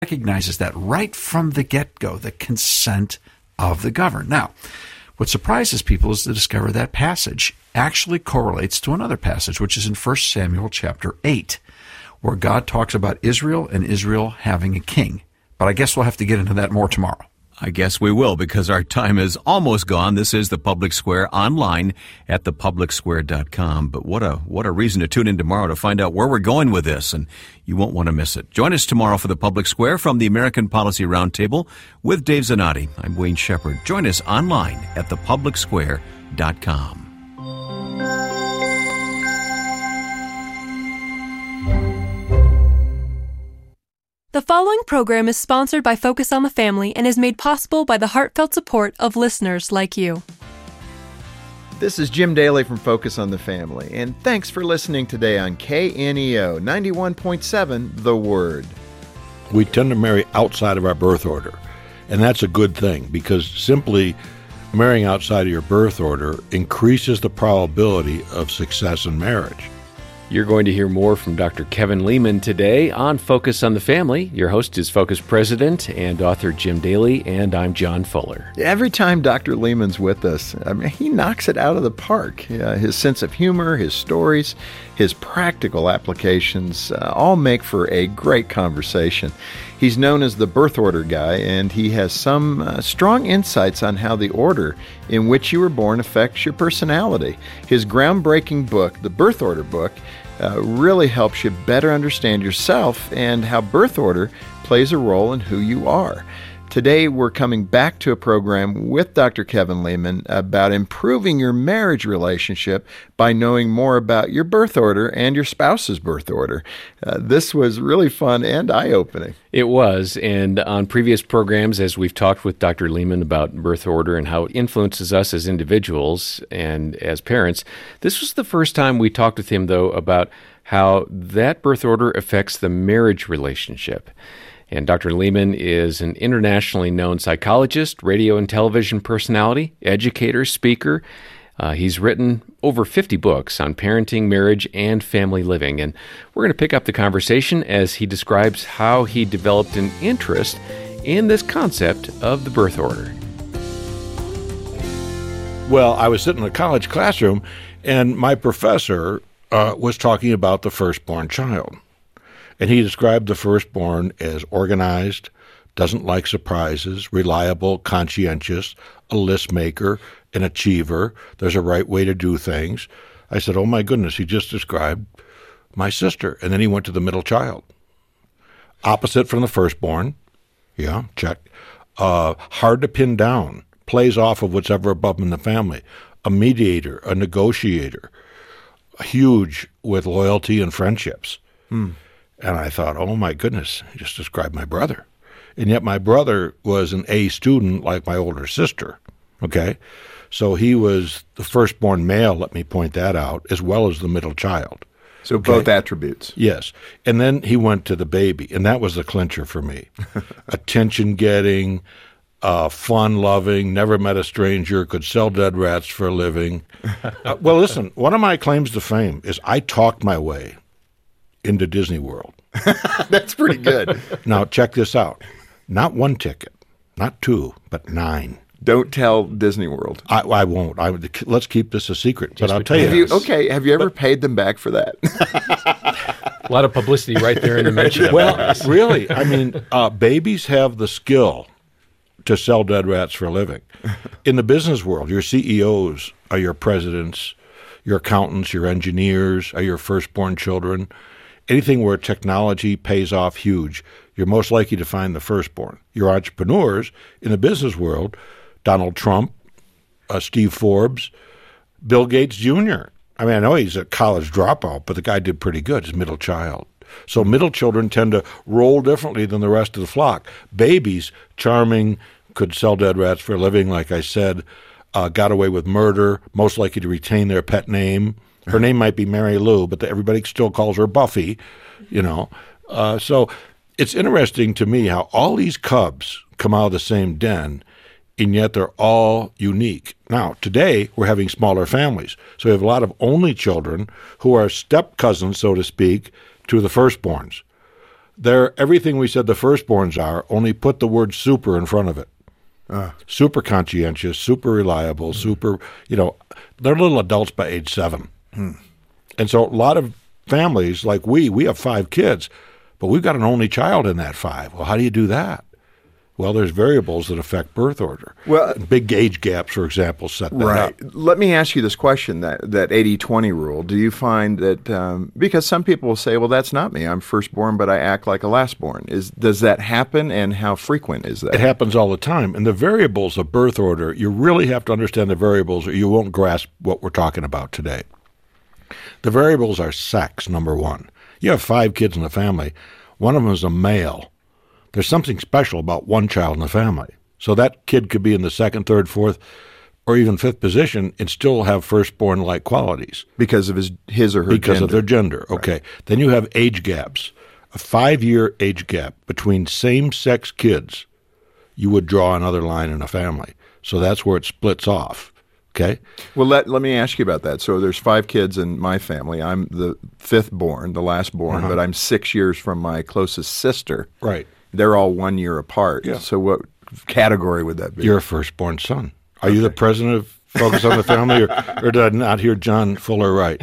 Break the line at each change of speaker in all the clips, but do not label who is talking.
recognizes that right from the get-go, the consent of the governed. Now, what surprises people is to discover that passage actually correlates to another passage, which is in 1 Samuel chapter 8, where God talks about Israel and Israel having a king. But I guess we'll have to get into that more tomorrow.
I guess we will, because our time is almost gone. This is The Public Square, online at thepublicsquare.com. But what a reason to tune in tomorrow to find out where we're going with this, and you won't want to miss it. Join us tomorrow for The Public Square from the American Policy Roundtable with Dave Zanotti. I'm Wayne Shepherd. Join us online at thepublicsquare.com.
The following program is sponsored by Focus on the Family and is made possible by the heartfelt support of listeners like you.
This is Jim Daly from Focus on the Family, and thanks for listening today on KNEO 91.7 The Word.
We tend to marry outside of our birth order, and that's a good thing, because simply marrying outside of your birth order increases the probability of success in marriage.
You're going to hear more from Dr. Kevin Leman today on Focus on the Family. Your host is Focus President and author Jim Daly, and I'm John Fuller.
Every time Dr. Leman's with us, he knocks it out of the park. His sense of humor, his stories, his practical applications all make for a great conversation. He's known as the birth order guy, and he has some strong insights on how the order in which you were born affects your personality. His groundbreaking book, The Birth Order Book, really helps you better understand yourself and how birth order plays a role in who you are. Today, we're coming back to a program with Dr. Kevin Leman about improving your marriage relationship by knowing more about your birth order and your spouse's birth order. This was really fun and eye-opening.
It was, and on previous programs, as we've talked with Dr. Leman about birth order and how it influences us as individuals and as parents, this was the first time we talked with him, though, about how that birth order affects the marriage relationship. And Dr. Leman is an internationally known psychologist, radio and television personality, educator, speaker. He's written over 50 books on parenting, marriage, and family living. And we're going to pick up the conversation as he describes how he developed an interest in this concept of the birth order.
Well, I was sitting in a college classroom, and my professor was talking about the firstborn child. And he described the firstborn as organized, doesn't like surprises, reliable, conscientious, a list maker, an achiever. There's a right way to do things. I said, oh my goodness, he just described my sister. And then he went to the middle child. Opposite from the firstborn. Yeah, check. Hard to pin down. Plays off of what's ever above him in the family. A mediator, a negotiator. Huge with loyalty and friendships. And I thought, oh my goodness, he just described my brother. And yet my brother was an A student like my older sister, okay? So he was the firstborn male, let me point that out, as well as the middle child.
So both attributes.
Yes. And then he went to the baby, and that was the clincher for me. Attention-getting, fun-loving, never met a stranger, could sell dead rats for a living. Well, listen, one of my claims to fame is I talked my way into Disney World.
That's pretty good.
Now, check this out. Not one ticket, not two, but 9.
Don't tell Disney World.
I won't. Let's keep this a secret. But I'll tell you.
Have you ever paid them back for that?
A lot of publicity right there in the mention.
Well, really, I mean, babies have the skill to sell dead rats for a living. In the business world, your CEOs are your presidents, your accountants, your engineers are your firstborn children. Anything where technology pays off huge, you're most likely to find the firstborn. Your entrepreneurs in the business world, Donald Trump, Steve Forbes, Bill Gates Jr. I mean, I know he's a college dropout, but the guy did pretty good. He's a middle child. So middle children tend to roll differently than the rest of the flock. Babies, charming, could sell dead rats for a living, like I said, got away with murder, most likely to retain their pet name. Her name might be Mary Lou, but everybody still calls her Buffy, you know. So it's interesting to me how all these cubs come out of the same den, and yet they're all unique. Now, today, we're having smaller families. So we have a lot of only children who are step cousins, so to speak, to the firstborns. They're everything we said the firstborns are, only put the word super in front of it. Super conscientious, super reliable, super, they're little adults by age 7. And so a lot of families, like we have 5 kids, but we've got an only child in that 5. Well, how do you do that? Well, there's variables that affect birth order.
Well,
big age gaps, for example, set that up.
Let me ask you this question, that 80-20 rule. Do you find that, because some people will say, well, that's not me. I'm firstborn, but I act like a lastborn. Does that happen, and how frequent is that?
It happens all the time. And the variables of birth order, you really have to understand the variables or you won't grasp what we're talking about today. The variables are sex, number one. You have 5 kids in the family. One of them is a male. There's something special about one child in the family. So that kid could be in the 2nd, 3rd, 4th, or even 5th position and still have firstborn-like qualities.
Because of his or her
Because
gender.
of their gender. Okay. Right. Then you have age gaps. A 5-year age gap between same-sex kids, you would draw another line in a family. So that's where it splits off. Okay?
Well, let me ask you about that. So there's 5 kids in my family. I'm the 5th born, the last born, but I'm 6 years from my closest sister.
Right.
They're all 1 year apart.
Yeah.
So what category would that be?
You're a firstborn son. Are you the president of Focus on the Family, or did I not hear John Fuller right?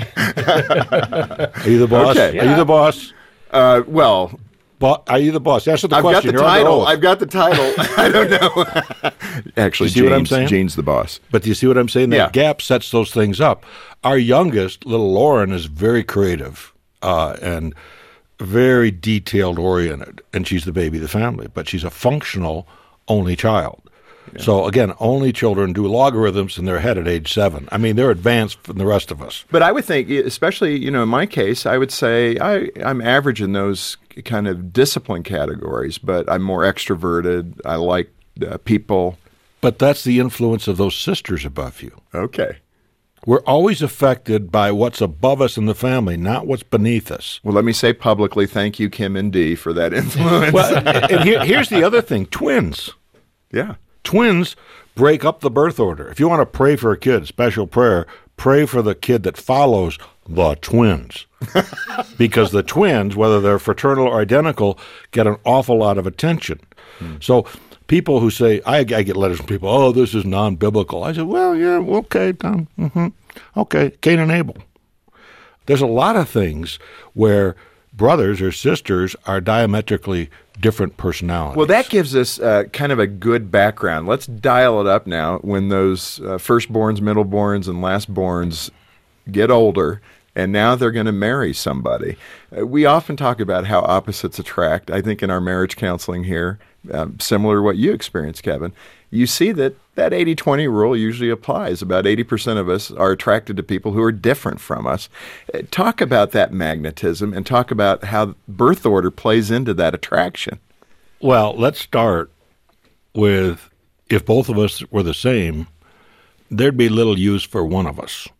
Are you the boss?
Okay. Yeah.
Are you the boss?
Well...
Are you the boss? Answer the question.
I've got the title. I don't know. Actually,
see what I'm saying?
Gene's the boss.
But do you see what I'm saying? That gap sets those things up. Our youngest, little Lauren, is very creative and very detailed-oriented, and she's the baby of the family. But she's a functional only child. Yeah. So, again, only children do logarithms in their head at age 7. I mean, they're advanced from the rest of us.
But I would think, especially, in my case, I would say I'm average in those kind of discipline categories, but I'm more extroverted. I like people.
But that's the influence of those sisters above you.
Okay.
We're always affected by what's above us in the family, not what's beneath us.
Well, let me say publicly, thank you, Kim and Dee, for that influence.
Well, and here's the other thing, twins.
Yeah.
Twins break up the birth order. If you want to pray for a kid, special prayer, pray for the kid that follows the twins. Because the twins, whether they're fraternal or identical, get an awful lot of attention. So people who say, I get letters from people, oh, this is non-biblical. I said, well, yeah, okay, Tom. Okay, Cain and Abel. There's a lot of things where brothers or sisters are diametrically different personalities.
Well, that gives us kind of a good background. Let's dial it up now when those firstborns, middleborns, and lastborns get older, and now they're going to marry somebody. We often talk about how opposites attract. I think in our marriage counseling here, similar to what you experienced, Kevin, you see that 80-20 rule usually applies. About 80% of us are attracted to people who are different from us. Talk about that magnetism and talk about how birth order plays into that attraction.
Well, let's start with, if both of us were the same, there'd be little use for one of us.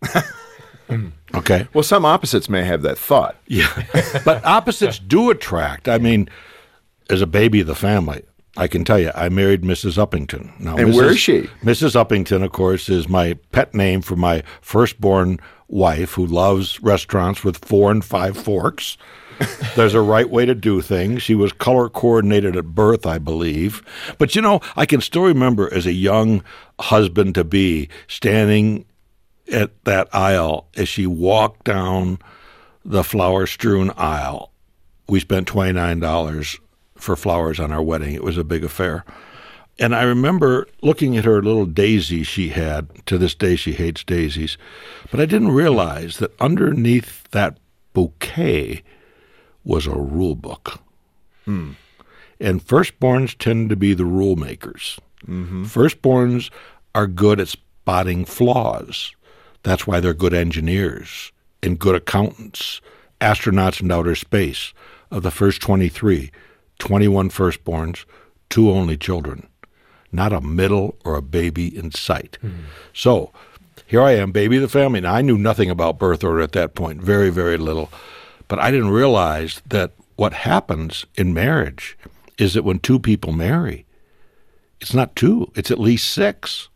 Okay?
Well, some opposites may have that thought.
Yeah. But opposites do attract. I mean, as a baby of the family, I can tell you, I married Mrs. Uppington. Now,
and where is she?
Mrs. Uppington, of course, is my pet name for my firstborn wife who loves restaurants with 4 and 5 forks. There's a right way to do things. She was color coordinated at birth, I believe. But, I can still remember as a young husband-to-be standing at that aisle as she walked down the flower-strewn aisle. We spent $29 for flowers on our wedding. It was a big affair. And I remember looking at her little daisy she had. To this day, she hates daisies. But I didn't realize that underneath that bouquet was a rule book. And firstborns tend to be the rule makers. Firstborns are good at spotting flaws. That's why they're good engineers and good accountants, astronauts in outer space. Of the first 23, 21 firstborns, 2 only children. Not a middle or a baby in sight. So here I am, baby of the family. Now, I knew nothing about birth order at that point, very, very little. But I didn't realize that what happens in marriage is that when 2 people marry, it's not 2, it's at least 6.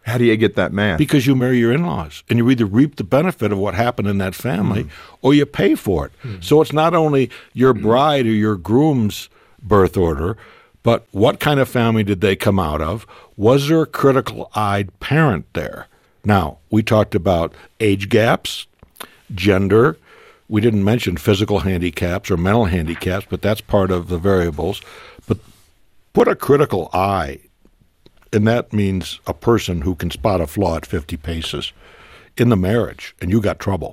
How do you get that math?
Because you marry your in-laws, and you either reap the benefit of what happened in that family or you pay for it. So it's not only your bride or your groom's birth order, but what kind of family did they come out of? Was there a critical-eyed parent there? Now, we talked about age gaps, gender. We didn't mention physical handicaps or mental handicaps, but that's part of the variables. But put a critical eye, and that means a person who can spot a flaw at 50 paces in the marriage, and you got trouble.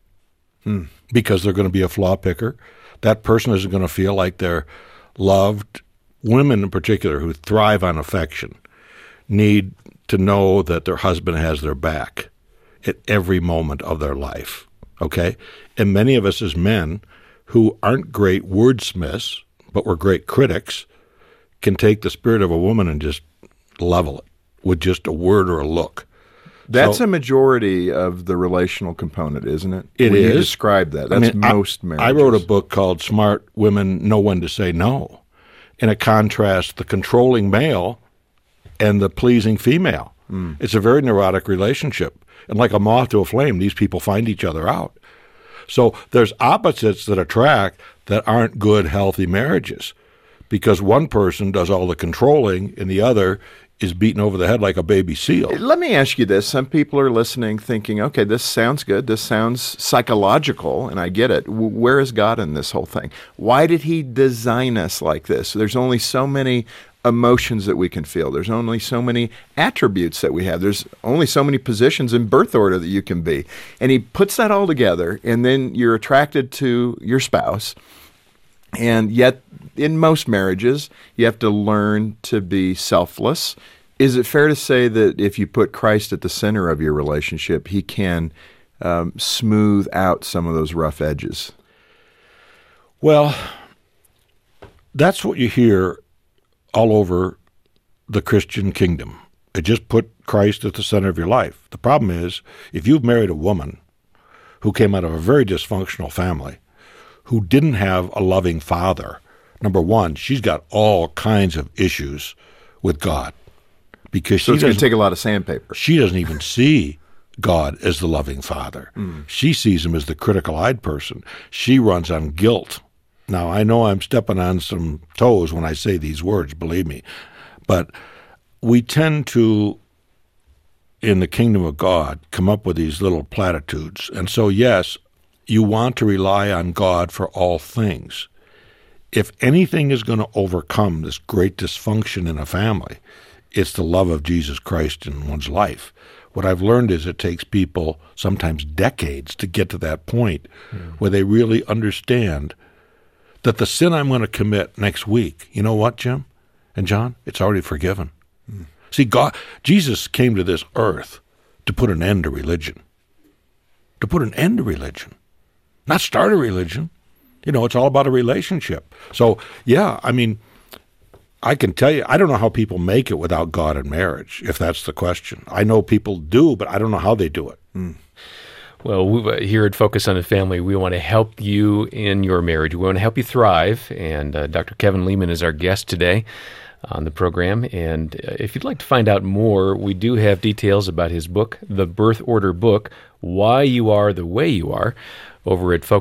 Because they're going to be a flaw picker. That person isn't going to feel like they're loved. Women in particular who thrive on affection need to know that their husband has their back at every moment of their life, okay? And many of us as men who aren't great wordsmiths, but we're great critics, can take the spirit of a woman and just level it with just a word or a look.
That's a majority of the relational component, isn't it?
It
when
is.
You describe that. That's most marriages.
I wrote a book called Smart Women Know When to Say No, and it contrasts the controlling male and the pleasing female. It's a very neurotic relationship. And like a moth to a flame, these people find each other out. So there's opposites that attract that aren't good, healthy marriages because one person does all the controlling and the other is beaten over the head like a baby seal.
Let me ask you this. Some people are listening thinking, okay, this sounds good. This sounds psychological, and I get it. Where is God in this whole thing? Why did he design us like this? There's only so many emotions that we can feel. There's only so many attributes that we have. There's only so many positions in birth order that you can be. And he puts that all together, and then you're attracted to your spouse. And yet, in most marriages, you have to learn to be selfless. Is it fair to say that if you put Christ at the center of your relationship, he can smooth out some of those rough edges?
Well, that's what you hear all over the Christian kingdom. It just put Christ at the center of your life. The problem is, if you've married a woman who came out of a very dysfunctional family, who didn't have a loving father, number one, she's got all kinds of issues with God. Because
so it's going to take a lot of sandpaper.
She doesn't even see God as the loving father. She sees him as the critical-eyed person. She runs on guilt. Now, I know I'm stepping on some toes when I say these words, believe me. But we tend to, in the kingdom of God, come up with these little platitudes. And so, yes, you want to rely on God for all things. If anything is going to overcome this great dysfunction in a family, it's the love of Jesus Christ in one's life. What I've learned is it takes people sometimes decades to get to that point where they really understand that the sin I'm going to commit next week, you know what, Jim and John? It's already forgiven. See, Jesus came to this earth to put an end to religion. To put an end to religion. Not start a religion. You know, it's all about a relationship. So, yeah, I mean, I can tell you, I don't know how people make it without God in marriage, if that's the question. I know people do, but I don't know how they do it.
Well, here at Focus on the Family, we want to help you in your marriage. We want to help you thrive, and Dr. Kevin Leman is our guest today on the program. And if you'd like to find out more, we do have details about his book, The Birth Order Book, Why You Are the Way You Are, over at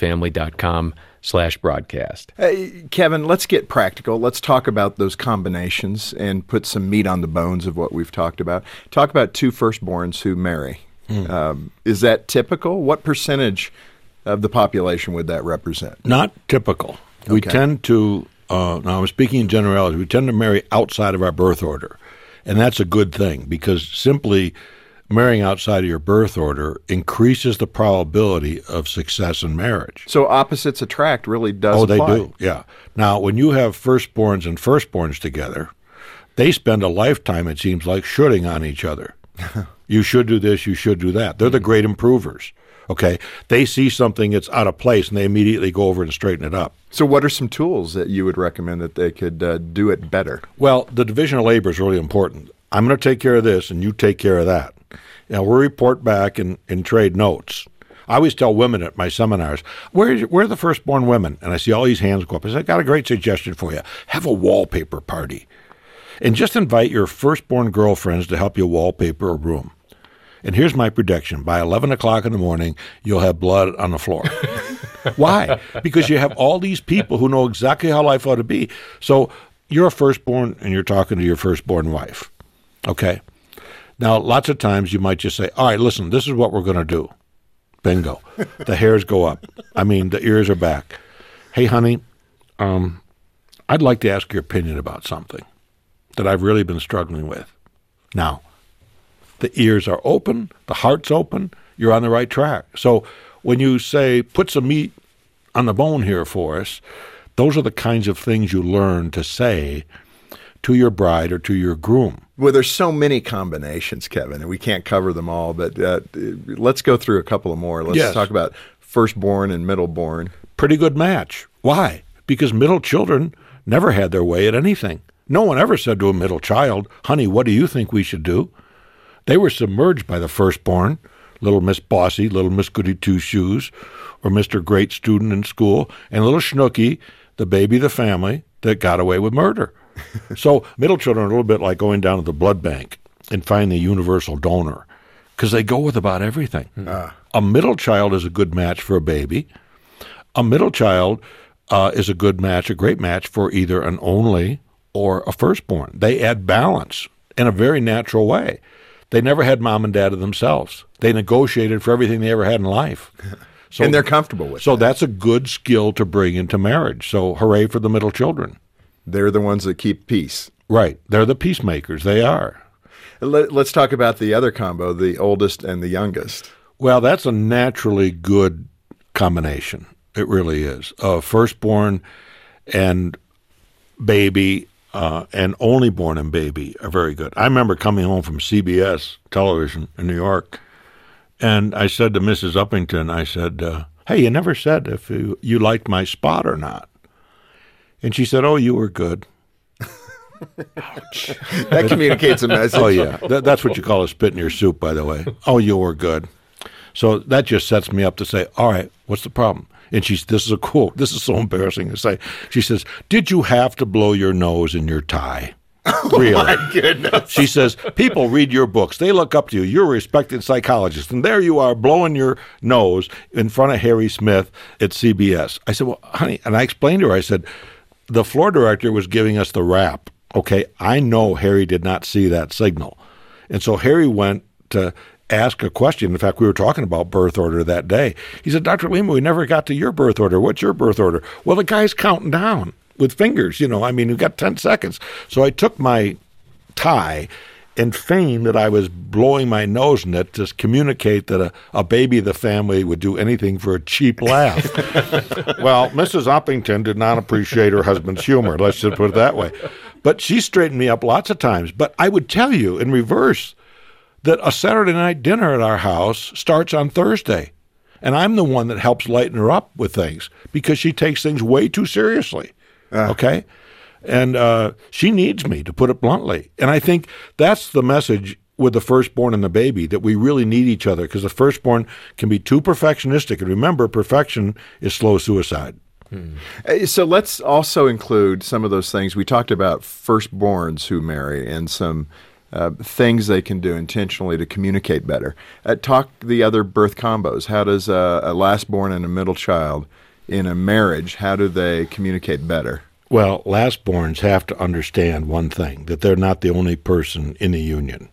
focusonthefamily.com/broadcast.
Kevin, let's get practical. Let's talk about those combinations and put some meat on the bones of what we've talked about. Talk about two firstborns who marry. Is that typical? What percentage of the population would that represent?
Not typical.
Okay.
We tend to, now I'm speaking in generalities, we tend to marry outside of our birth order. And that's a good thing because simply marrying outside of your birth order increases the probability of success in marriage.
So opposites attract really does apply.
Oh, they do, yeah. Now, when you have firstborns and firstborns together, they spend a lifetime, it seems like, shooting on each other. You should do this, you should do that. They're the great improvers, okay? They see something that's out of place, and they immediately go over and straighten it up.
So what are some tools that you would recommend that they could do it better?
Well, the division of labor is really important. I'm going to take care of this, and you take care of that. Now, we'll report back and trade notes. I always tell women at my seminars, where are the firstborn women? And I see all these hands go up. I say, I got a great suggestion for you. Have a wallpaper party. And just invite your firstborn girlfriends to help you wallpaper a room. And here's my prediction. By 11 o'clock in the morning, you'll have blood on the floor. Why? Because you have all these people who know exactly how life ought to be. So you're a firstborn, and you're talking to your firstborn wife. Okay? Now, lots of times you might just say, all right, listen, this is what we're going to do. Bingo. The hairs go up. I mean, the ears are back. Hey, honey, I'd like to ask your opinion about something that I've really been struggling with. Now, the ears are open, the heart's open, you're on the right track. So when you say, put some meat on the bone here for us, those are the kinds of things you learn to say to your bride or to your groom.
Well, there's so many combinations, Kevin, and we can't cover them all, but let's go through a couple of more. Let's talk about firstborn and middleborn.
Pretty good match. Why? Because middle children never had their way at anything. No one ever said to a middle child, honey, what do you think we should do? They were submerged by the firstborn, little Miss Bossy, little Miss Goody Two-Shoes, or Mr. Great Student in school, and little Schnooky, the baby of the family that got away with murder. So middle children are a little bit like going down to the blood bank and finding the universal donor, because they go with about everything. A middle child is a good match for a baby. A middle child is a good match, a great match for either an only or a firstborn. They add balance in a very natural way. They never had mom and dad to themselves. They negotiated for everything they ever had in life. So,
and they're comfortable with
So
that.
That's a good skill to bring into marriage. So hooray for the middle children.
They're the ones that keep peace.
Right. They're the peacemakers. They are.
Let's talk about the other combo, the oldest and the youngest.
Well, that's a naturally good combination. It really is. Firstborn and baby and only born and baby are very good. I remember coming home from CBS television in New York, and I said to Mrs. Uppington, I said, hey, you never said if you liked my spot or not. And she said, oh, you were good.
Ouch. That communicates a message.
Oh, yeah. That's what you call a spit in your soup, by the way. Oh, you were good. So that just sets me up to say, all right, what's the problem? And this is a quote. This is so embarrassing to say. She says, did you have to blow your nose in your tie? Really?
Oh, my goodness.
She says, people read your books. They look up to you. You're a respected psychologist. And there you are blowing your nose in front of Harry Smith at CBS. I said, well, honey, and I explained to her, I said, the floor director was giving us the rap. Okay, I know Harry did not see that signal. And so Harry went to ask a question. In fact, we were talking about birth order that day. He said, Dr. Lima, we never got to your birth order. What's your birth order? Well, the guy's counting down with fingers, we've got 10 seconds. So I took my tie and feigned that I was blowing my nose in it to communicate that a baby of the family would do anything for a cheap laugh. Well, Mrs. Uppington did not appreciate her husband's humor, let's just put it that way. But she straightened me up lots of times. But I would tell you in reverse that a Saturday night dinner at our house starts on Thursday. And I'm the one that helps lighten her up with things because she takes things way too seriously. Okay? And she needs me, to put it bluntly. And I think that's the message with the firstborn and the baby, that we really need each other, because the firstborn can be too perfectionistic. And remember, perfection is slow suicide.
So let's also include some of those things. We talked about firstborns who marry and some things they can do intentionally to communicate better. Talk the other birth combos. How does a lastborn and a middle child in a marriage, how do they communicate better?
Well, lastborns have to understand one thing, that they're not the only person in the union.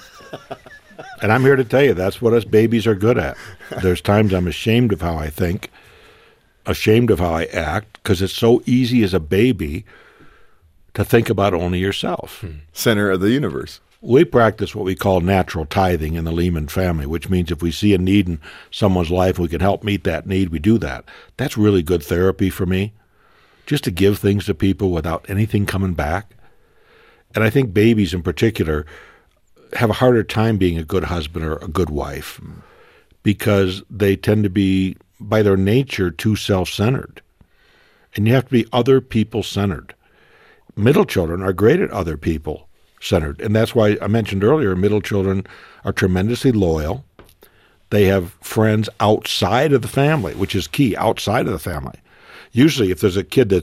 And I'm here to tell you, that's what us babies are good at. There's times I'm ashamed of how I think, ashamed of how I act, because it's so easy as a baby to think about only yourself.
Center of the universe.
We practice what we call natural tithing in the Lehman family, which means if we see a need in someone's life, we can help meet that need, we do that. That's really good therapy for me, just to give things to people without anything coming back. And I think babies in particular have a harder time being a good husband or a good wife because they tend to be, by their nature, too self-centered. And you have to be other people-centered. Middle children are great at other people-centered. And that's why I mentioned earlier, middle children are tremendously loyal. They have friends outside of the family, which is key, outside of the family. Usually if there's a kid that's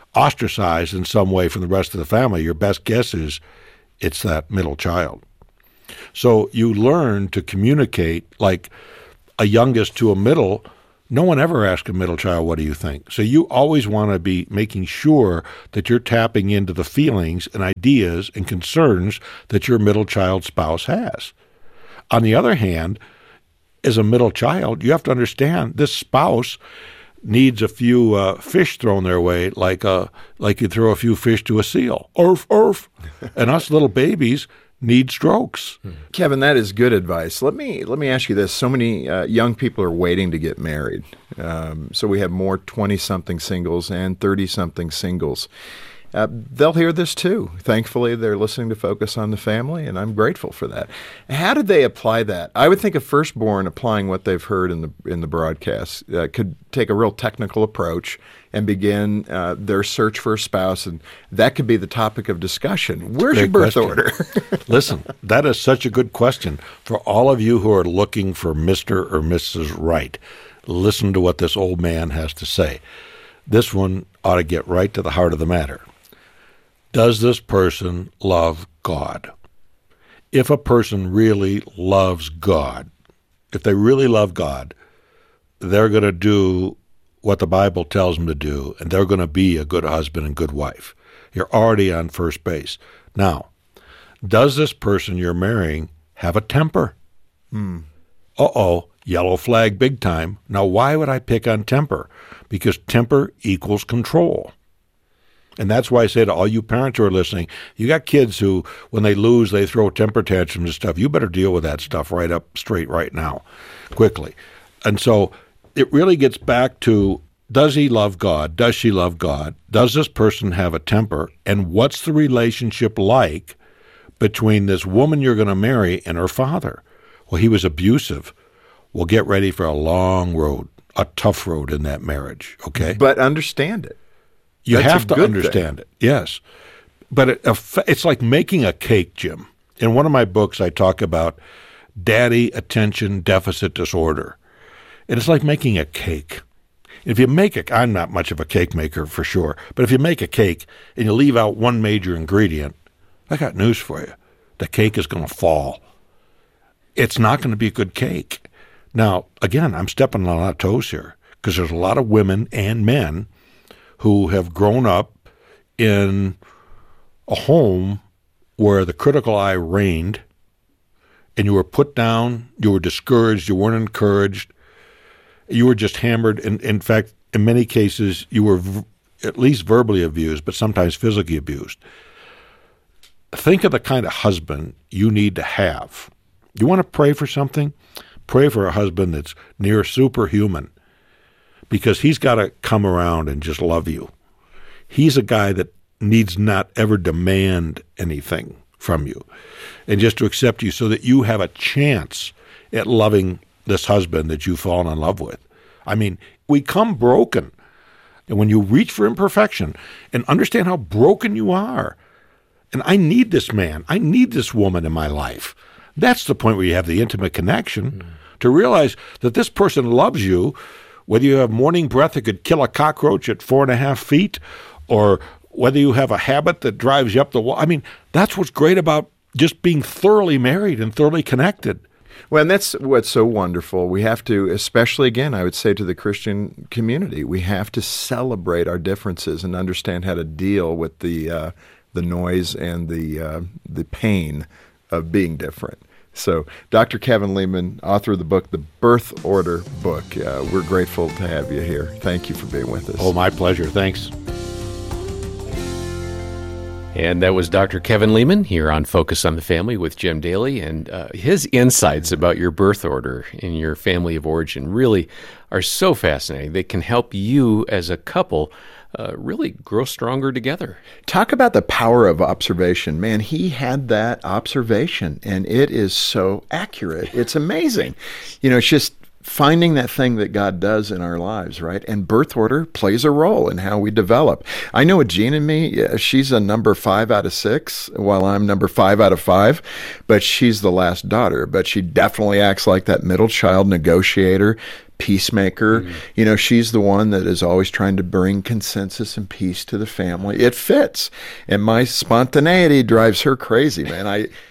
ostracized in some way from the rest of the family, your best guess is it's that middle child. So you learn to communicate like a youngest to a middle. No one ever asks a middle child, what do you think? So you always want to be making sure that you're tapping into the feelings and ideas and concerns that your middle child spouse has. On the other hand, as a middle child, you have to understand this spouse needs a few fish thrown their way, like you throw a few fish to a seal. Orf, orf. And us little babies need strokes.
Kevin, that is good advice. Let me ask you this. So many young people are waiting to get married. So we have more 20-something singles and 30-something singles. They'll hear this too. Thankfully, they're listening to Focus on the Family, and I'm grateful for that. How did they apply that? I would think a firstborn applying what they've heard in the broadcast could take a real technical approach and begin their search for a spouse, and that could be the topic of discussion. Where's your birth order?
Listen, that is such a good question. For all of you who are looking for Mr. or Mrs. Right, listen to what this old man has to say. This one ought to get right to the heart of the matter. Does this person love God? If a person really loves God, if they really love God, they're going to do what the Bible tells them to do, and they're going to be a good husband and good wife. You're already on first base. Now, does this person you're marrying have a temper? Uh-oh, yellow flag big time. Now, why would I pick on temper? Because temper equals control. And that's why I say to all you parents who are listening, you got kids who, when they lose, they throw temper tantrums and stuff. You better deal with that stuff right up straight right now, quickly. And so it really gets back to, does he love God? Does she love God? Does this person have a temper? And what's the relationship like between this woman you're going to marry and her father? Well, he was abusive. Well, get ready for a long road, a tough road in that marriage, okay?
But understand it.
You
That's
have
a
to
good
understand
thing.
it, yes. But it's like making a cake, Jim. In one of my books, I talk about daddy attention deficit disorder. And it's like making a cake. If you make I'm not much of a cake maker for sure, but if you make a cake and you leave out one major ingredient, I got news for you. The cake is going to fall. It's not going to be a good cake. Now, again, I'm stepping on a lot of toes here because there's a lot of women and men who have grown up in a home where the critical eye reigned and you were put down, you were discouraged, you weren't encouraged, you were just hammered. In fact, in many cases, you were at least verbally abused, but sometimes physically abused. Think of the kind of husband you need to have. You want to pray for something? Pray for a husband that's near superhuman, because he's got to come around and just love you. He's a guy that needs not ever demand anything from you, and just to accept you so that you have a chance at loving this husband that you've fallen in love with. I mean, we come broken. And when you reach for imperfection and understand how broken you are, and I need this man, I need this woman in my life, that's the point where you have the intimate connection, to realize that this person loves you, whether you have morning breath that could kill a cockroach at 4.5 feet, or whether you have a habit that drives you up the wall. I mean, that's what's great about just being thoroughly married and thoroughly connected.
Well, and that's what's so wonderful. We have to, especially again, I would say to the Christian community, we have to celebrate our differences and understand how to deal with the noise and the pain of being different. So, Dr. Kevin Leman, author of the book, The Birth Order Book, we're grateful to have you here. Thank you for being with us.
Oh, my pleasure. Thanks.
And that was Dr. Kevin Leman here on Focus on the Family with Jim Daly. And his insights about your birth order and your family of origin really are so fascinating. They can help you as a couple really grow stronger together.
Talk about the power of observation. Man, he had that observation, and it is so accurate. It's amazing. You know, it's just finding that thing that God does in our lives, right? And birth order plays a role in how we develop. I know a Jean in me, she's a number 5 out of 6, while I'm number 5 out of 5, but she's the last daughter. But she definitely acts like that middle child negotiator, peacemaker. You know, she's the one that is always trying to bring consensus and peace to the family. It fits. And my spontaneity drives her crazy, man.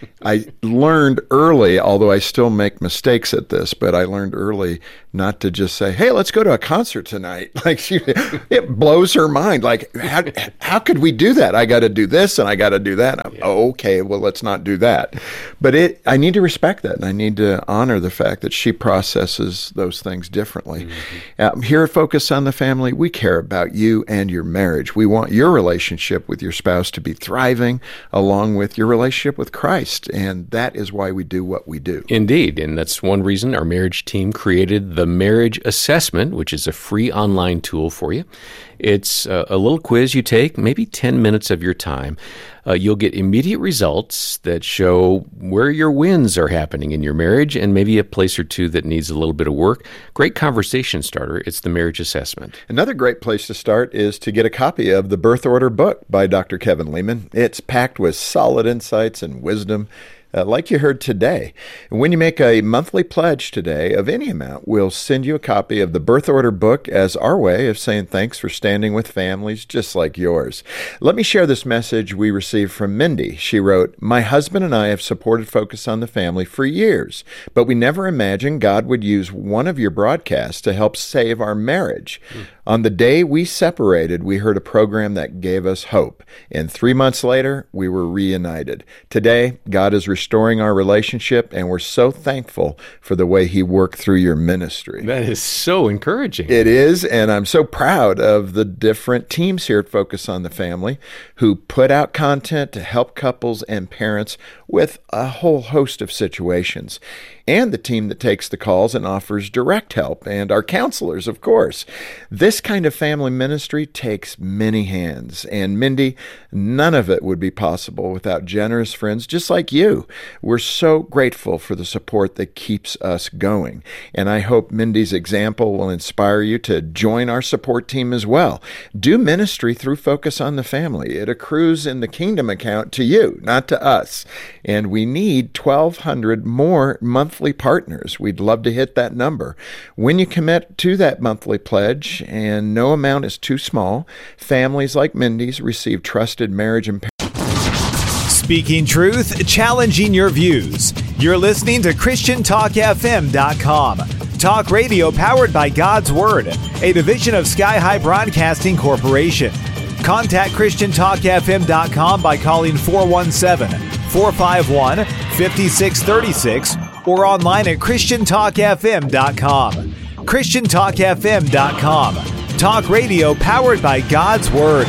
I learned early, although I still make mistakes at this, but I learned early not to just say, hey, let's go to a concert tonight. Like, it blows her mind. Like, how could we do that? I got to do this and I got to do that. Okay, well, let's not do that. But I need to respect that, and I need to honor the fact that she processes those things differently. Here at Focus on the Family, we care about you and your marriage. We want your relationship with your spouse to be thriving, along with your relationship with Christ, and that is why we do what we do.
Indeed, and that's one reason our marriage team created the Marriage Assessment, which is a free online tool for you. It's a little quiz you take, maybe 10 minutes of your time. You'll get immediate results that show where your wins are happening in your marriage and maybe a place or two that needs a little bit of work. Great conversation starter. It's the Marriage Assessment.
Another great place to start is to get a copy of the Birth Order book by Dr. Kevin Leman. It's packed with solid insights and wisdom, like you heard today. And when you make a monthly pledge today of any amount, we'll send you a copy of the Birth Order book as our way of saying thanks for standing with families just like yours. Let me share this message we received from Mindy. She wrote, "My husband and I have supported Focus on the Family for years, but we never imagined God would use one of your broadcasts to help save our marriage. On the day we separated, we heard a program that gave us hope. And 3 months later, we were reunited. Today, God is restoring our relationship, and we're so thankful for the way He worked through your ministry."
That is so encouraging.
It is, and I'm so proud of the different teams here at Focus on the Family who put out content to help couples and parents with a whole host of situations. And the team that takes the calls and offers direct help, and our counselors, of course. This kind of family ministry takes many hands, and Mindy, none of it would be possible without generous friends just like you. We're so grateful for the support that keeps us going, and I hope Mindy's example will inspire you to join our support team as well. Do ministry through Focus on the Family. It accrues in the Kingdom account to you, not to us, and we need 1,200 more monthly partners. We'd love to hit that number. When you commit to that monthly pledge, and no amount is too small, families like Mindy's receive trusted marriage and
Speaking truth, challenging your views. You're listening to ChristianTalkFM.com. Talk radio powered by God's Word, a division of Sky High Broadcasting Corporation. Contact ChristianTalkFM.com by calling 417-451-5636 or online at ChristianTalkFM.com. ChristianTalkFM.com. Talk radio powered by God's Word.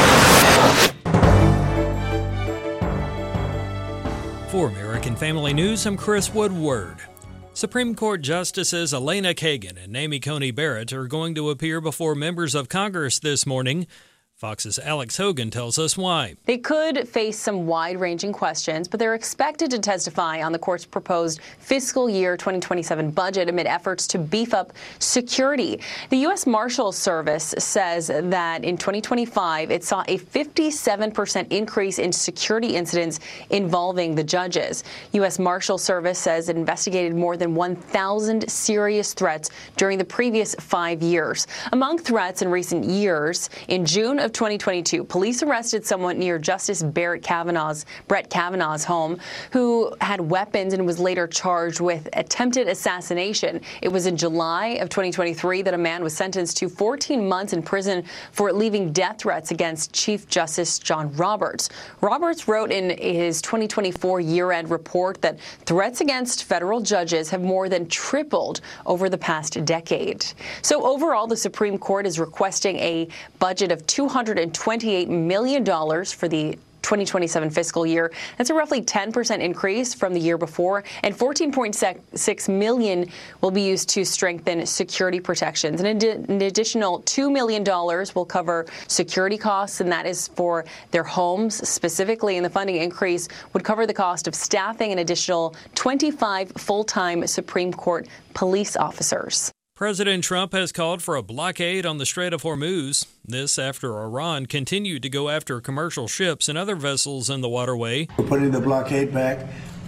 For American Family News, I'm Chris Woodward. Supreme Court Justices Elena Kagan and Amy Coney Barrett are going to appear before members of Congress this morning. Fox's Alex Hogan tells us why.
They could face some wide-ranging questions, but they're expected to testify on the court's proposed fiscal year 2027 budget amid efforts to beef up security. The U.S. Marshals Service says that in 2025, it saw a 57% increase in security incidents involving the judges. U.S. Marshals Service says it investigated more than 1,000 serious threats during the previous 5 years. Among threats in recent years, in June of 2022, police arrested someone near Justice Brett Kavanaugh's home who had weapons and was later charged with attempted assassination. It was in July of 2023 that a man was sentenced to 14 months in prison for leaving death threats against Chief Justice John Roberts. Roberts wrote in his 2024 year-end report that threats against federal judges have more than tripled over the past decade. So overall, the Supreme Court is requesting a budget of $228 million for the 2027 fiscal year. That's a roughly 10% increase from the year before, and $14.6 million will be used to strengthen security protections. And an additional $2 million will cover security costs, and that is for their homes specifically. And the funding increase would cover the cost of staffing an additional 25 full-time Supreme Court police officers.
President Trump has called for a blockade on the Strait of Hormuz. This after Iran continued to go after commercial ships and other vessels in the waterway.
We're putting the blockade back,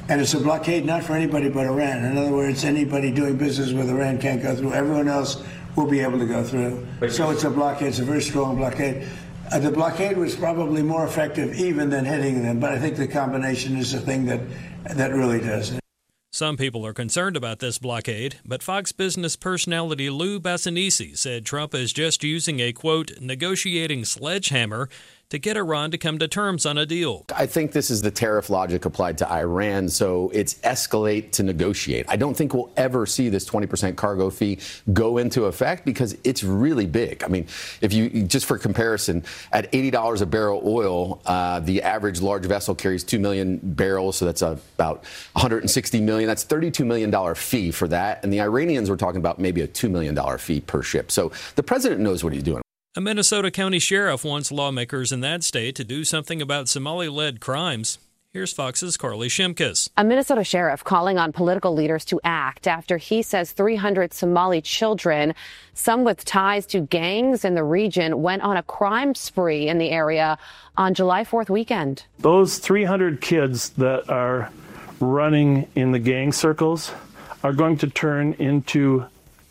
And it's a blockade not for anybody but Iran. In other words, anybody doing business with Iran can't go through. Everyone else will be able to go through. So it's a blockade. It's a very strong blockade. The blockade was probably more effective even than hitting them, but I think the combination is the thing that really does it.
Some people are concerned about this blockade, but Fox Business personality Lou Bassanisi said Trump is just using a, quote, negotiating sledgehammer to get Iran to come to terms on a deal.
I think this is the tariff logic applied to Iran, so it's escalate to negotiate. I don't think we'll ever see this 20% cargo fee go into effect because it's really big. I mean, if you, just for comparison, at $80 a barrel oil, the average large vessel carries 2 million barrels, so that's about 160 million. That's $32 million fee for that. And the Iranians were talking about maybe a $2 million fee per ship. So the president knows what he's doing.
A Minnesota county sheriff wants lawmakers in that state to do something about Somali-led crimes. Here's Fox's Carly Shimkus.
A Minnesota sheriff calling on political leaders to act after he says 300 Somali children, some with ties to gangs in the region, went on a crime spree in the area on July 4th weekend.
Those 300 kids that are running in the gang circles are going to turn into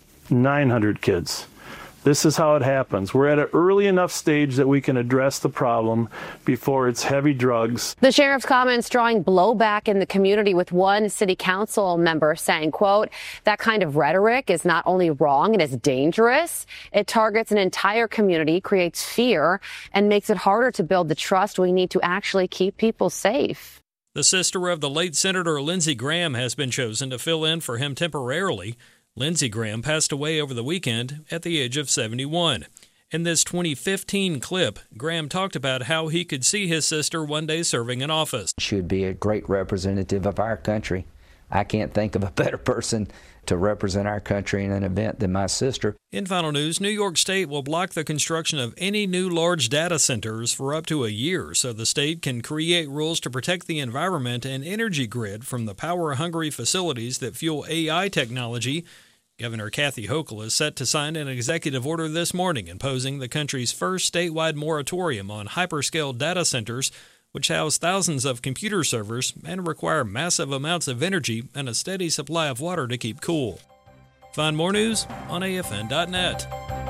900 kids. This is how it happens. We're at an early enough stage that we can address the problem before it's heavy drugs.
The sheriff's comments drawing blowback in the community, with one city council member saying, quote, that kind of rhetoric is not only wrong, it is dangerous. It targets an entire community, creates fear, and makes it harder to build the trust we need to actually keep people safe.
The sister of the late Senator Lindsey Graham has been chosen to fill in for him temporarily. Lindsey Graham passed away over the weekend at the age of 71. In this 2015 clip, Graham talked about how he could see his sister one day serving in office.
She would be a great representative of our country. I can't think of a better person to represent our country in an event than my sister.
In final news, New York State will block the construction of any new large data centers for up to a year so the state can create rules to protect the environment and energy grid from the power-hungry facilities that fuel AI technology. Governor Kathy Hochul is set to sign an executive order this morning imposing the country's first statewide moratorium on hyperscale data centers, which house thousands of computer servers and require massive amounts of energy and a steady supply of water to keep cool. Find more news on AFN.net.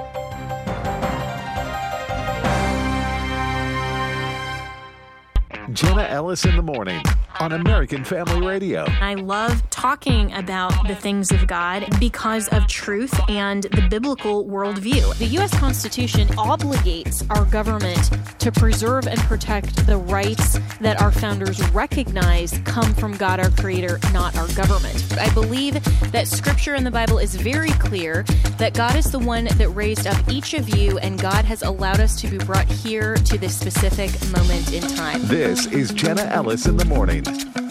Jenna Ellis in the morning on American Family Radio.
I love talking about the things of God because of truth and the biblical worldview. The U.S. Constitution obligates our government to preserve and protect the rights that our founders recognize come from God, our Creator, not our government. I believe that Scripture in the Bible is very clear that God is the one that raised up each of you, and God has allowed us to be brought here to this specific moment in time.
This is Jenna Ellis in the morning.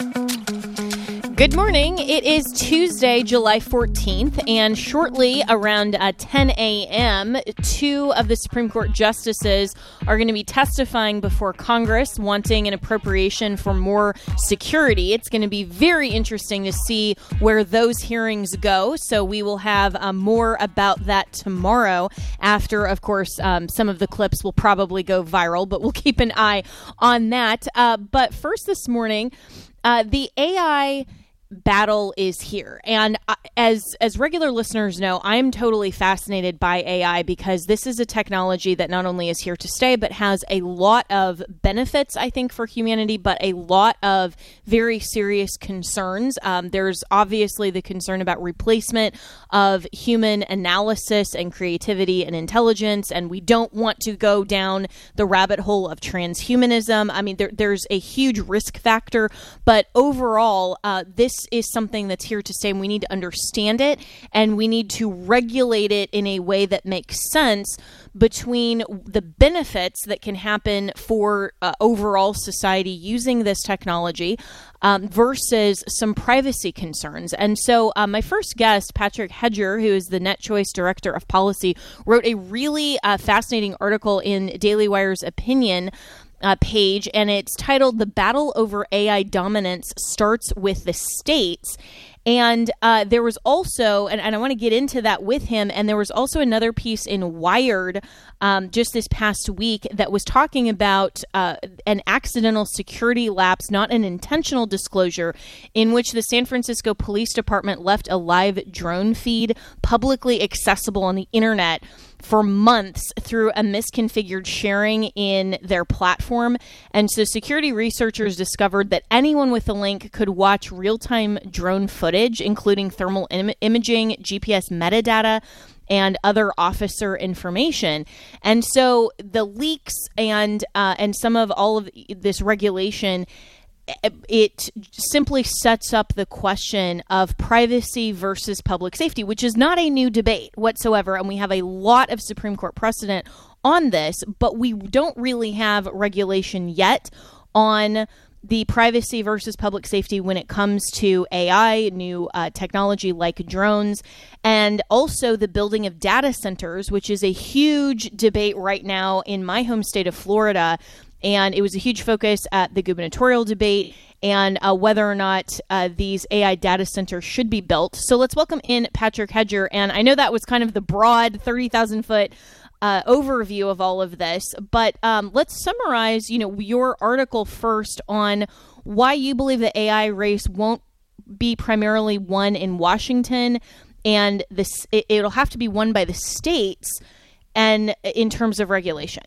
Good morning. It is Tuesday, July 14th, and shortly around 10 a.m., two of the Supreme Court justices are going to be testifying before Congress, wanting an appropriation for more security. It's going to be very interesting to see where those hearings go, so we will have more about that tomorrow after, of course, some of the clips will probably go viral, but we'll keep an eye on that. But first this morning, the AI battle is here. And as regular listeners know, I'm totally fascinated by AI because this is a technology that not only is here to stay, but has a lot of benefits, I think, for humanity, but a lot of very serious concerns. There's obviously the concern about replacement of human analysis and creativity and intelligence, and we don't want to go down the rabbit hole of transhumanism. I mean, there's a huge risk factor, but overall, this is something that's here to stay, and we need to understand it, and we need to regulate it in a way that makes sense between the benefits that can happen for overall society using this technology versus some privacy concerns. And so my first guest, Patrick Hedger, who is the NetChoice Director of Policy, wrote a really fascinating article in Daily Wire's Opinion page, and it's titled "The Battle Over AI Dominance Starts with the States." And there was also, and I want to get into that with him, and there was also another piece in Wired just this past week that was talking about an accidental security lapse, not an intentional disclosure, in which the San Francisco Police Department left a live drone feed publicly accessible on the internet for months through a misconfigured sharing in their platform. And so security researchers discovered that anyone with the link could watch real-time drone footage, including thermal imaging, GPS metadata, and other officer information. And so the leaks and some of all of this regulation, it simply sets up the question of privacy versus public safety, which is not a new debate whatsoever. And we have a lot of Supreme Court precedent on this, but we don't really have regulation yet on the privacy versus public safety when it comes to AI, new technology like drones, and also the building of data centers, which is a huge debate right now in my home state of Florida. And it was a huge focus at the gubernatorial debate and whether or not these AI data centers should be built. So let's welcome in Patrick Hedger. And I know that was kind of the broad 30,000-foot overview of all of this, but let's summarize, your article first on why you believe the AI race won't be primarily won in Washington, and it'll have to be won by the states, and in terms of regulation.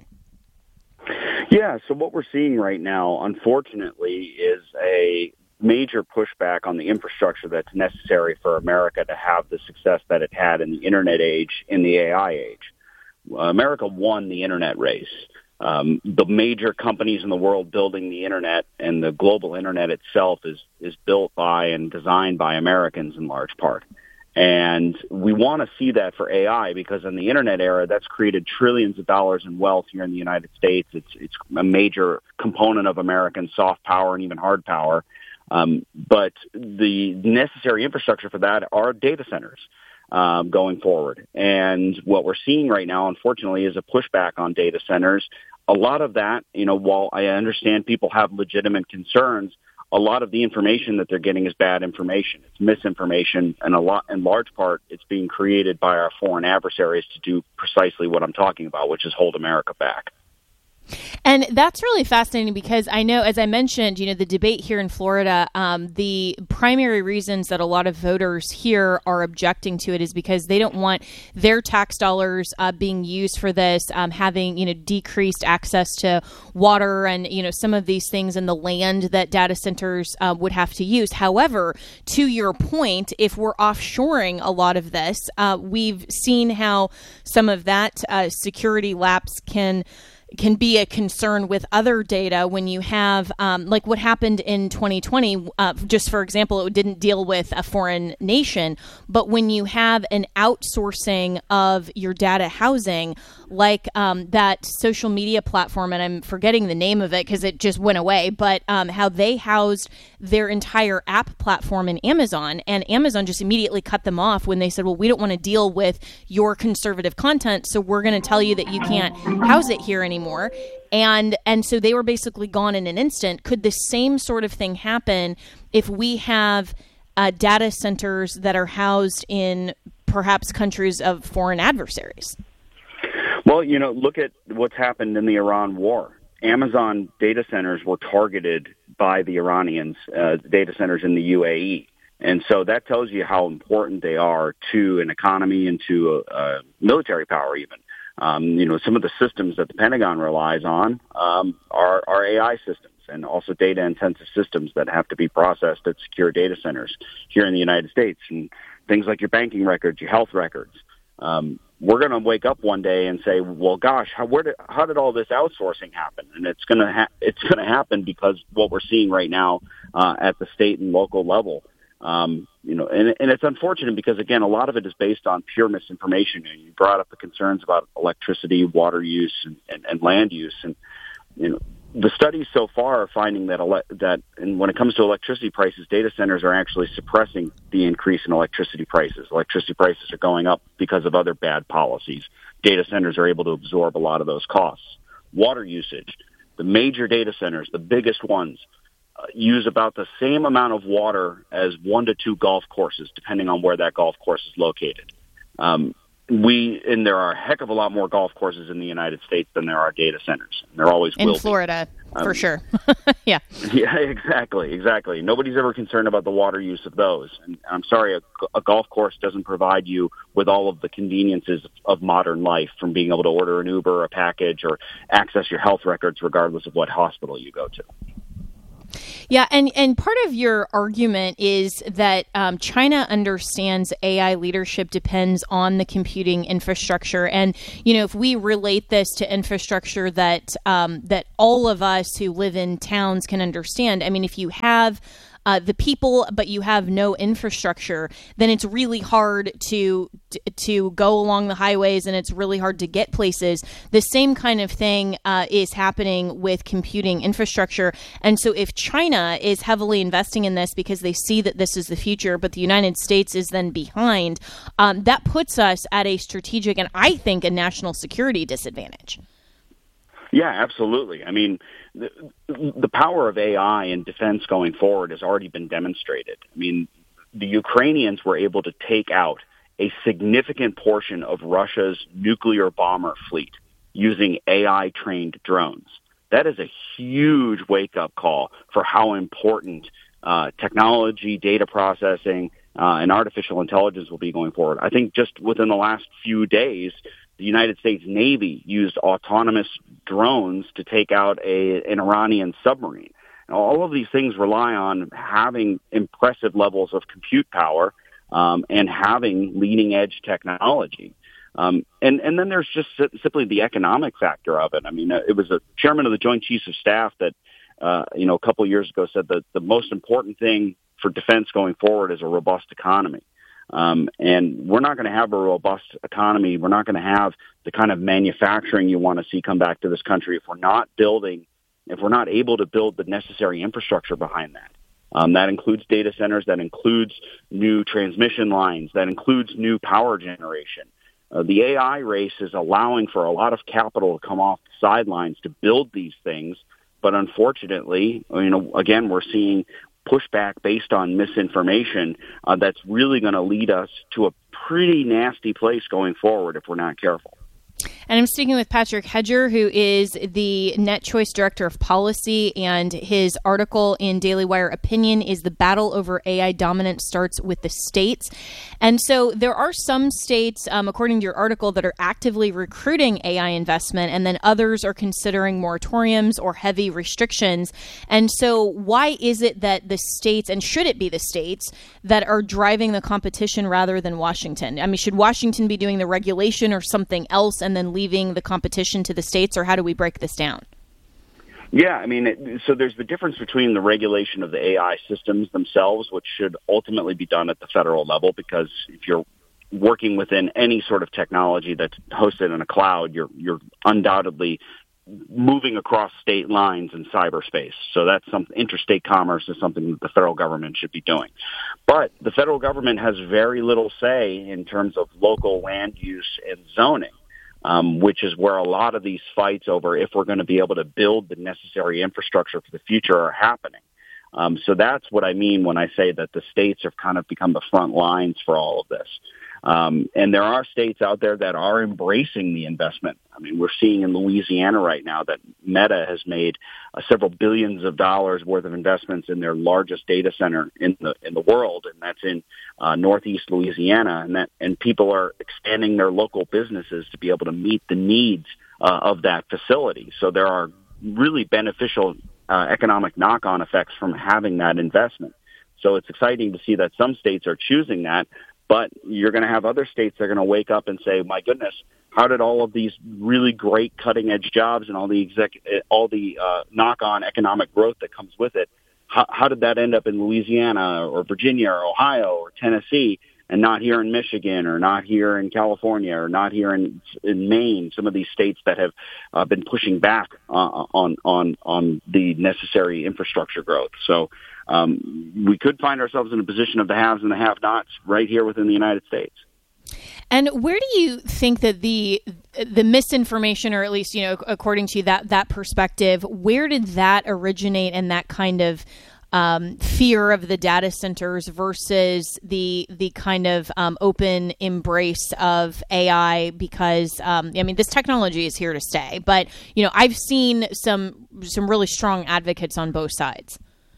Yeah, so what we're seeing right now, unfortunately, is a major pushback on the infrastructure that's necessary for America to have the success that it had in the internet age, in the AI age. America won the internet race. The major companies in the world building the internet and the global internet itself is built by and designed by Americans in large part. And we want to see that for AI because in the internet era, that's created trillions of dollars in wealth here in the United States. It's a major component of American soft power and even hard power. But the necessary infrastructure for that are data centers going forward. And what we're seeing right now, unfortunately, is a pushback on data centers. A lot of that, while I understand people have legitimate concerns, a lot of the information that they're getting is bad information. It's misinformation, and in large part, it's being created by our foreign adversaries to do precisely what I'm talking about, which is hold America back.
And that's really fascinating because I know, as I mentioned, the debate here in Florida, the primary reasons that a lot of voters here are objecting to it is because they don't want their tax dollars being used for this, having, decreased access to water and, some of these things in the land that data centers would have to use. However, to your point, if we're offshoring a lot of this, we've seen how some of that security lapse can be a concern with other data when you have, like what happened in 2020, just for example, it didn't deal with a foreign nation, but when you have an outsourcing of your data housing, like that social media platform, and I'm forgetting the name of it because it just went away, but how they housed their entire app platform in Amazon, and Amazon just immediately cut them off when they said, well, we don't want to deal with your conservative content, so we're going to tell you that you can't house it here anymore. And so they were basically gone in an instant. Could the same sort of thing happen if we have data centers that are housed in perhaps countries of foreign adversaries?
Well, look at what's happened in the Iran war. Amazon data centers were targeted by the Iranians, data centers in the UAE. And so that tells you how important they are to an economy and to a military power even. Some of the systems that the Pentagon relies on are AI systems and also data-intensive systems that have to be processed at secure data centers here in the United States. And things like your banking records, your health records. We're going to wake up one day and say, well, gosh, how did all this outsourcing happen? And it's going to happen because what we're seeing right now at the state and local level. And it's unfortunate because, again, a lot of it is based on pure misinformation. And you brought up the concerns about electricity, water use, and land use. And, the studies so far are finding that when it comes to electricity prices, data centers are actually suppressing the increase in electricity prices. Electricity prices are going up because of other bad policies. Data centers are able to absorb a lot of those costs. Water usage, the major data centers, the biggest ones, use about the same amount of water as 1 to 2 golf courses, depending on where that golf course is located. And there are a heck of a lot more golf courses in the United States than there are data centers. And there always will be.
In Florida, for sure. Yeah.
Yeah, exactly. Nobody's ever concerned about the water use of those. And I'm sorry, a golf course doesn't provide you with all of the conveniences of modern life, from being able to order an Uber or a package or access your health records regardless of what hospital you go to.
Yeah, and part of your argument is that China understands AI leadership depends on the computing infrastructure, and if we relate this to infrastructure that that all of us who live in towns can understand. I mean, if you have the people, but you have no infrastructure, then it's really hard to go along the highways, and it's really hard to get places. The same kind of thing is happening with computing infrastructure. And so if China is heavily investing in this because they see that this is the future, but the United States is then behind, that puts us at a strategic and I think a national security disadvantage.
Yeah, absolutely. I mean, the power of AI in defense going forward has already been demonstrated. I mean, the Ukrainians were able to take out a significant portion of Russia's nuclear bomber fleet using AI-trained drones. That is a huge wake-up call for how important technology, data processing, and artificial intelligence will be going forward. I think just within the last few days, the United States Navy used autonomous drones to take out an Iranian submarine. Now, all of these things rely on having impressive levels of compute power and having leading-edge technology. And then there's just simply the economic factor of it. I mean, it was a chairman of the Joint Chiefs of Staff that, a couple of years ago said that the most important thing for defense going forward is a robust economy. And we're not going to have a robust economy. We're not going to have the kind of manufacturing you want to see come back to this country if we're not able to build the necessary infrastructure behind that. That includes data centers, that includes new transmission lines, that includes new power generation. The AI race is allowing for a lot of capital to come off the sidelines to build these things. But unfortunately, again, we're seeing pushback based on misinformation that's really going to lead us to a pretty nasty place going forward if we're not careful.
And I'm speaking with Patrick Hedger, who is the NetChoice Director of Policy, and his article in Daily Wire Opinion is "The Battle Over AI Dominance Starts with the States." And so there are some states, according to your article, that are actively recruiting AI investment, and then others are considering moratoriums or heavy restrictions. And so why is it that the states, and should it be the states, that are driving the competition rather than Washington? I mean, should Washington be doing the regulation or something else and then leaving the competition to the states, or how do we break this down?
Yeah, I mean, so there's the difference between the regulation of the AI systems themselves, which should ultimately be done at the federal level, because if you're working within any sort of technology that's hosted in a cloud, you're undoubtedly moving across state lines in cyberspace. So that's interstate commerce is something that the federal government should be doing. But the federal government has very little say in terms of local land use and zoning. Which is where a lot of these fights over if we're going to be able to build the necessary infrastructure for the future are happening. So that's what I mean when I say that the states have kind of become the front lines for all of this. And there are states out there that are embracing the investment. I mean, we're seeing in Louisiana right now that Meta has made several billions of dollars worth of investments in their largest data center in the world, and that's in Northeast Louisiana. And people are expanding their local businesses to be able to meet the needs of that facility. So there are really beneficial economic knock-on effects from having that investment. So it's exciting to see that some states are choosing that. But you're going to have other states that are going to wake up and say, my goodness, how did all of these really great cutting-edge jobs and all the knock-on economic growth that comes with it, how did that end up in Louisiana or Virginia or Ohio or Tennessee and not here in Michigan or not here in California or not here in Maine, some of these states that have been pushing back on the necessary infrastructure growth. So we could find ourselves in a position of the haves and the have-nots right here within the United States.
And where do you think that the misinformation, or at least, according to that perspective, where did that originate and that kind of fear of the data centers versus the kind of open embrace of AI, because this technology is here to stay. But I've seen some really strong advocates on both sides.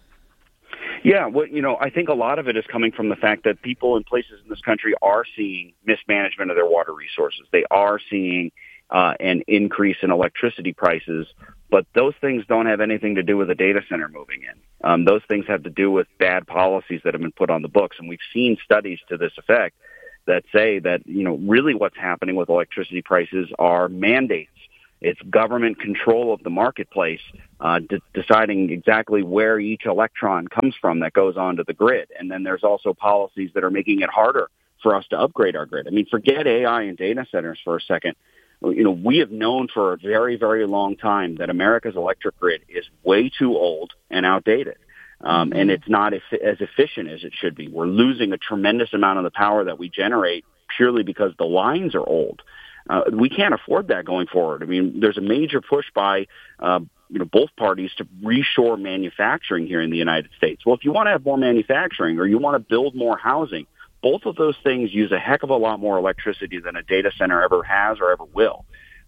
Yeah, I think a lot of it is coming from the fact that people in places in this country are seeing mismanagement of their water resources. They are seeing an increase in electricity prices, but those things don't have anything to do with a data center moving in. Those things have to do with bad policies that have been put on the books, and we've seen studies to this effect that say that, really what's happening with electricity prices are mandates. It's government control of the marketplace, deciding exactly where each electron comes from that goes onto the grid. And then there's also policies that are making it harder for us to upgrade our grid. Forget AI and data centers for a second. We have known for a very, very long time that America's electric grid is way too old and outdated. And it's not as efficient as it should be. We're losing a tremendous amount of the power that we generate purely because the lines are old. We can't afford that going forward. There's a major push by both parties to reshore manufacturing here in the United States. Well, if you want to have more manufacturing or you want to build more housing, both of those things use a heck of a lot more electricity than a data center ever has or ever will.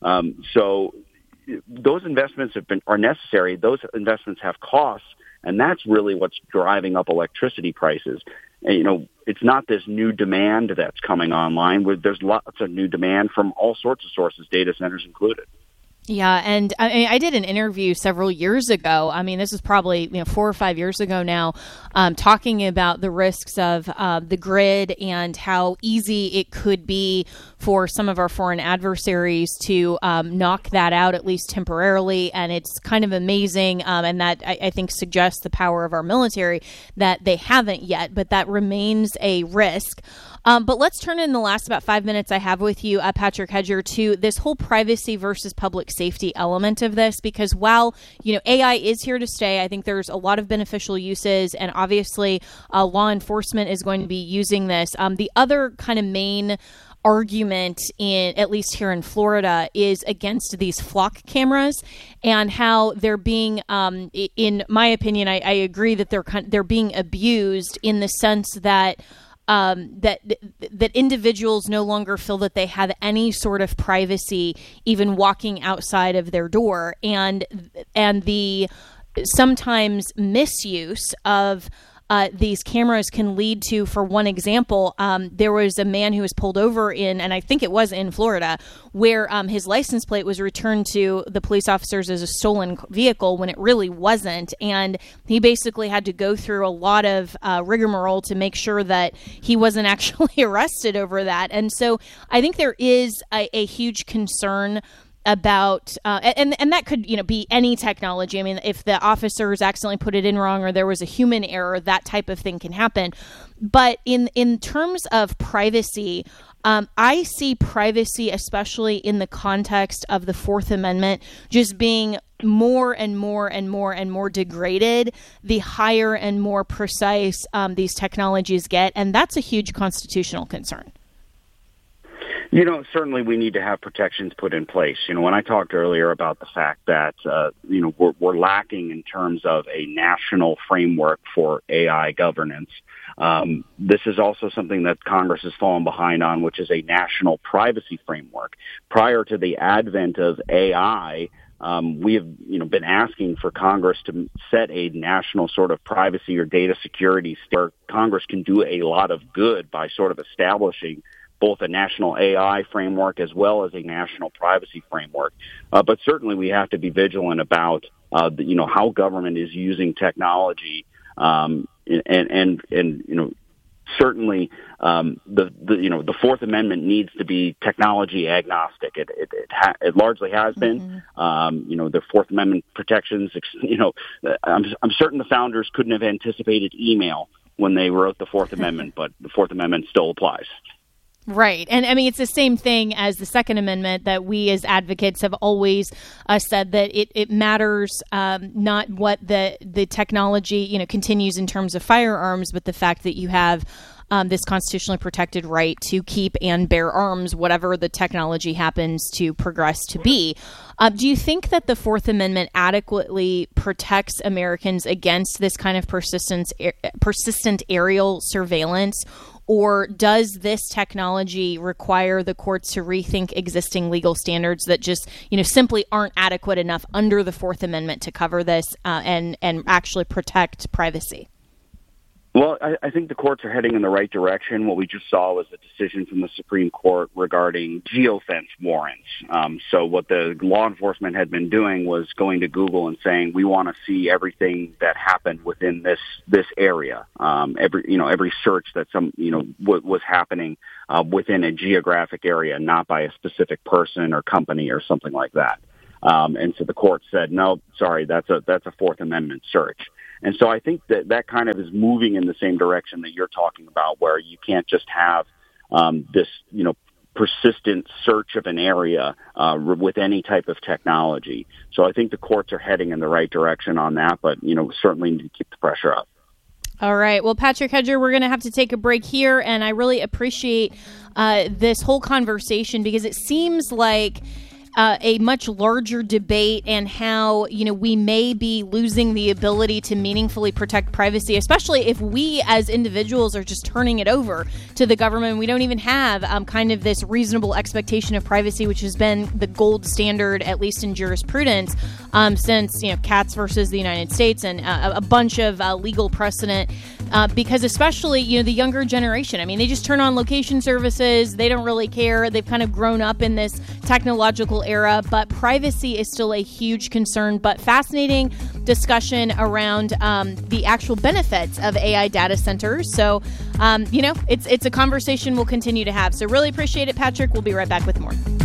So those investments are necessary. Those investments have costs, and that's really what's driving up electricity prices. And, it's not this new demand that's coming online. There's lots of new demand from all sorts of sources, data centers included.
Yeah, and I did an interview several years ago. This was probably 4 or 5 years ago now, talking about the risks of the grid and how easy it could be for some of our foreign adversaries to knock that out, at least temporarily. And it's kind of amazing, and that I think suggests the power of our military, that they haven't yet, but that remains a risk. But let's turn in the last about 5 minutes I have with you, Patrick Hedger, to this whole privacy versus public safety element of this, because while, AI is here to stay, I think there's a lot of beneficial uses, and obviously law enforcement is going to be using this. The other kind of main argument, at least here in Florida, is against these flock cameras and how they're being, in my opinion, I agree that they're being abused in the sense that that individuals no longer feel that they have any sort of privacy, even walking outside of their door, and the sometimes misuse of these cameras can lead to, for one example, there was a man who was pulled over and I think it was in Florida, where his license plate was returned to the police officers as a stolen vehicle when it really wasn't. And he basically had to go through a lot of rigmarole to make sure that he wasn't actually arrested over that. And so I think there is a huge concern about and that could be any technology. If the officers accidentally put it in wrong or there was a human error, that type of thing can happen. But in terms of privacy, I see privacy, especially in the context of the Fourth Amendment, just being more and more and more and more degraded the higher and more precise these technologies get, and that's a huge constitutional concern.
Certainly we need to have protections put in place. When I talked earlier about the fact that, we're lacking in terms of a national framework for AI governance, this is also something that Congress has fallen behind on, which is a national privacy framework. Prior to the advent of AI, we have, been asking for Congress to set a national sort of privacy or data security where Congress can do a lot of good by sort of establishing both a national AI framework as well as a national privacy framework. But certainly we have to be vigilant about, how government is using technology. Certainly, the Fourth Amendment needs to be technology agnostic. It largely has been. The Fourth Amendment protections. I'm certain the founders couldn't have anticipated email when they wrote the Fourth Amendment, but the Fourth Amendment still applies.
Right. And it's the same thing as the Second Amendment, that we as advocates have always said that it matters not what the technology, continues in terms of firearms, but the fact that you have this constitutionally protected right to keep and bear arms, whatever the technology happens to progress to be. Do you think that the Fourth Amendment adequately protects Americans against this kind of persistent aerial surveillance? Or does this technology require the courts to rethink existing legal standards that just, simply aren't adequate enough under the Fourth Amendment to cover this and actually protect privacy?
Well, I think the courts are heading in the right direction. What we just saw was a decision from the Supreme Court regarding geofence warrants. So what the law enforcement had been doing was going to Google and saying, we want to see everything that happened within this area. Every search that was happening within a geographic area, not by a specific person or company or something like that. And so the court said, no, sorry, that's a Fourth Amendment search. And so I think that kind of is moving in the same direction that you're talking about, where you can't just have this, persistent search of an area with any type of technology. So I think the courts are heading in the right direction on that, but, certainly need to keep the pressure up.
All right. Well, Patrick Hedger, we're going to have to take a break here, and I really appreciate this whole conversation because it seems like a much larger debate and how, we may be losing the ability to meaningfully protect privacy, especially if we as individuals are just turning it over to the government. We don't even have kind of this reasonable expectation of privacy, which has been the gold standard, at least in jurisprudence, since, Katz versus the United States and a bunch of legal precedent. Because especially, the younger generation, they just turn on location services. They don't really care. They've kind of grown up in this technological era, but privacy is still a huge concern. But fascinating discussion around the actual benefits of AI data centers. So, it's a conversation we'll continue to have. So really appreciate it, Patrick. We'll be right back with more.